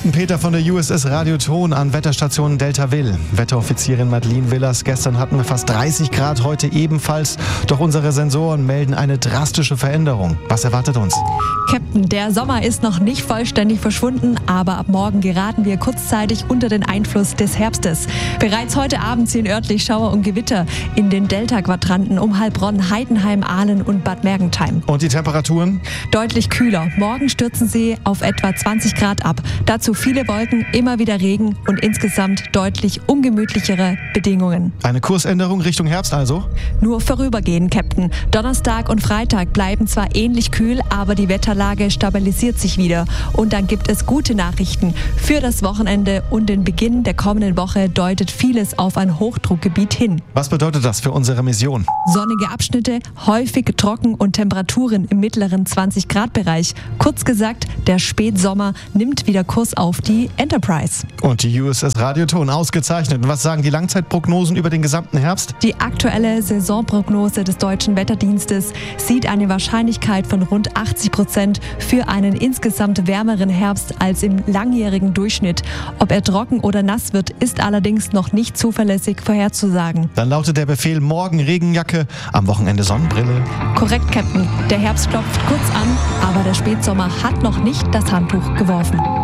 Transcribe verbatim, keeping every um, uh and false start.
Captain Peter von der U S S Radioton an Wetterstation Deltaville. Wetteroffizierin Madeleine Willers, gestern hatten wir fast dreißig Grad, heute ebenfalls. Doch unsere Sensoren melden eine drastische Veränderung. Was erwartet uns? Captain, der Sommer ist noch nicht vollständig verschwunden, aber ab morgen geraten wir kurzzeitig unter den Einfluss des Herbstes. Bereits heute Abend ziehen örtlich Schauer und Gewitter in den Delta-Quadranten um Heilbronn, Heidenheim, Aalen und Bad Mergentheim. Und die Temperaturen? Deutlich kühler. Morgen stürzen sie auf etwa zwanzig Grad ab. Dazu viele Wolken, immer wieder Regen und insgesamt deutlich ungemütlichere Bedingungen. Eine Kursänderung Richtung Herbst also? Nur vorübergehend, Captain. Donnerstag und Freitag bleiben zwar ähnlich kühl, aber die Wetterlage stabilisiert sich wieder. Und dann gibt es gute Nachrichten. Für das Wochenende und den Beginn der kommenden Woche deutet vieles auf ein Hochdruckgebiet hin. Was bedeutet das für unsere Mission? Sonnige Abschnitte, häufig trocken und Temperaturen im mittleren zwanzig Grad Bereich. Kurz gesagt, der Spätsommer nimmt wieder Kurs auf die Enterprise. Und die U S S Radioton ausgezeichnet. Und was sagen die Langzeitprognosen über den gesamten Herbst? Die aktuelle Saisonprognose des Deutschen Wetterdienstes sieht eine Wahrscheinlichkeit von rund achtzig Prozent für einen insgesamt wärmeren Herbst als im langjährigen Durchschnitt. Ob er trocken oder nass wird, ist allerdings noch nicht zuverlässig vorherzusagen. Dann lautet der Befehl: morgen Regenjacke, am Wochenende Sonnenbrille. Korrekt, Captain. Der Herbst klopft kurz an, aber der Spätsommer hat noch nicht das Handtuch geworfen.